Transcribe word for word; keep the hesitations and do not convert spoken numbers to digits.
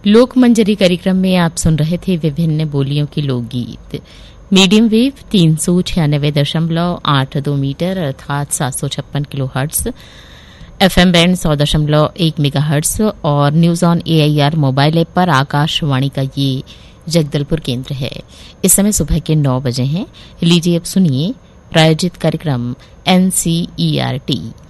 लोक मंजरी कार्यक्रम में आप सुन रहे थे विभिन्न बोलियों के लोकगीत। मीडियम वेव तीन सौ छियानवे दशमलव आठ दो मीटर अर्थात सात सौ छप्पन किलो हर्ट्स, एफएम बैंड सौ दशमलव एक मेगा हर्ट्स और news on AIR mobile app पर आकाशवाणी का ये जगदलपुर केंद्र है। इस समय सुबह के नौ बजे हैं। लीजिए अब सुनिए प्रायोजित कार्यक्रम एनसीईआरटी।